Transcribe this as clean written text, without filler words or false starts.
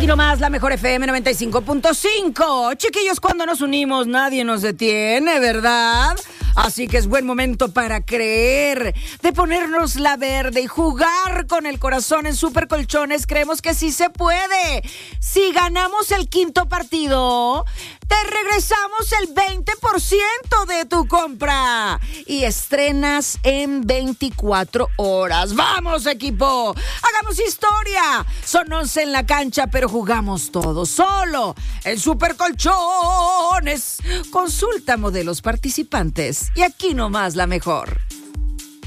Aquí nomás la mejor FM 95.5. Chiquillos, cuando nos unimos nadie nos detiene, ¿verdad? Así que es buen momento para creer, de ponernos la verde y jugar con el corazón en Super Colchones. Creemos que sí se puede. Si ganamos el quinto partido, te regresamos el 20% de tu compra y estrenas en 24 horas. ¡Vamos, equipo! ¡Hagamos historia! Son 11 en la cancha, pero jugamos todos solo en Super Colchones. Consulta modelos participantes y aquí nomás la mejor.